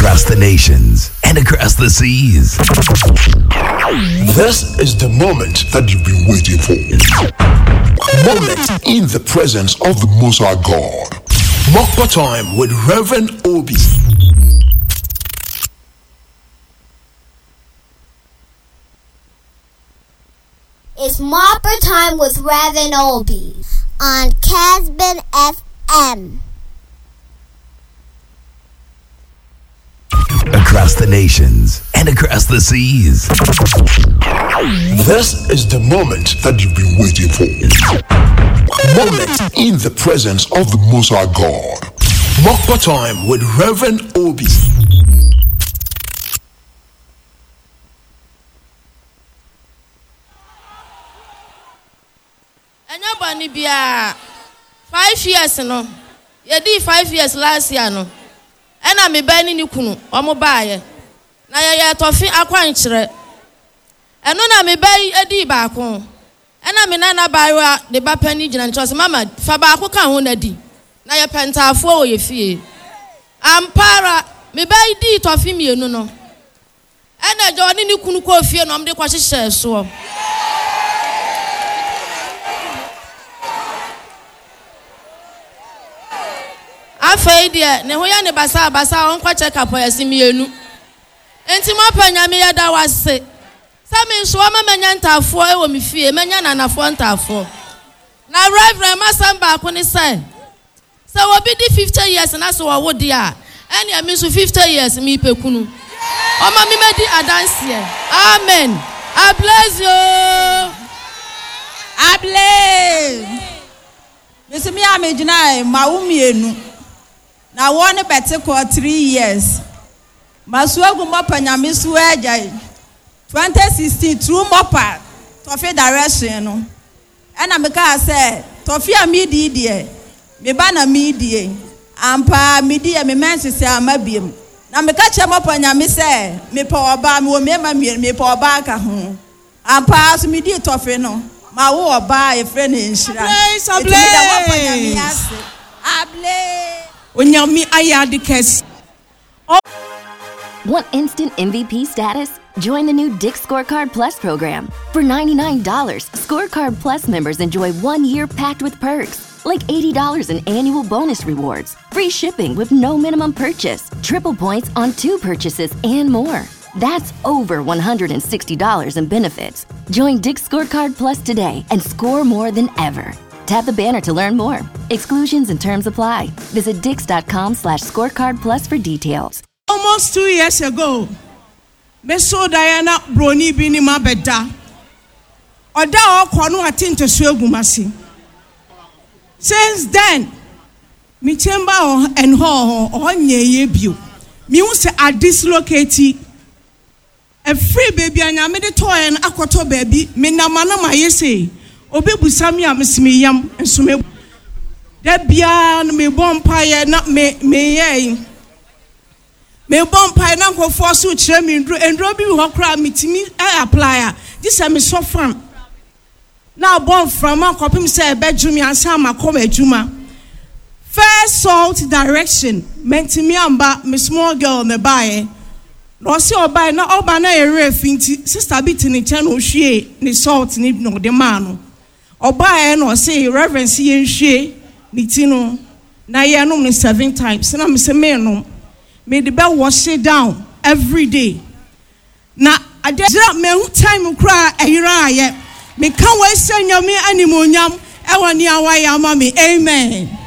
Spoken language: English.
across the nations, and across the seas. This is the moment that you've been waiting for. Moment in the presence of the Most High God. Mokpa time with Reverend Obi. It's Mopper Time with Reverend Obi on Casbin FM. Across the nations and across the seas. This is the moment that you've been waiting for. Moment in the presence of the Most High God. Mokpa time with Reverend Obi. Anybody be 5 years no. You did 5 years last year no. And I'm a banning you kunu, or mobile. Now you're toffee aquanchre. And no, I'm a bay a D back home. And I'm in Anna Byra, the Bapanigi and Chos Mamma, Fabaco can di. Now you're penta for your fee. I'm para, me bay D toffee me no. And I don't need you kunu coffee and I'm the quashy so. Afei de ne ho ya ne basa on kwa check up ya simienu enti mo panya me ya da wase sa me nso ma manya ntafo e wo me fie manya nanafo ntafo na reverend masamba ko ne say so obi di 50 years na so wo di a ene am so 50 years mi pekunu o ma mi medi adanse amen. I bless you. I bless Mr. mi amejina ma umienu na one better 3 years. Masuagu mopa nyame so agya 2016 through mopa tofe direction no. Ena meka say tofe a me die me ba na me die ampa me die me mense say amabiem. Na meka che mopa nyame say me pa oba me wo me ma me pa oba ka ho. Ampa so me die tofe no. Ma wo oba e friend enhira. Want instant MVP status? Join the new Dick's Scorecard Plus program. For $99, Scorecard Plus members enjoy 1 year packed with perks, like $80 in annual bonus rewards, free shipping with no minimum purchase, triple points on 2 purchases, and more. That's over $160 in benefits. Join Dick's Scorecard Plus today and score more than ever. Tap the banner to learn more. Exclusions and terms apply. Visit dix.com/scorecard plus for details. Almost 2 years ago, me saw Diana Brony bini mabeda. Oda okwano atinte so egumasi. Since then, me chamber and ho onye ye bio. Me hu se a dislocate a free baby anya me de toy and akoto baby me na mana ma yese. Obi busami a mesimi yam enso me da bia no me bompaye na me ye me bompaye na nkofo so kire me ndro bi ho kra metimi apply a this am so fan na bon from akopim say bedroom ansa makom adwuma first salt direction mentimi amba me small girl me bae no se obae na oba na ere finti sister bit ni chen o hwie ni salt ni no de man no obae no say reverence ye nhwie ni ti no na ye no 7 times na me se me no me the be wash it down every day na adira me hu time kra ayira aye me kan we se nyame animonyam e woni awaye ama me amen.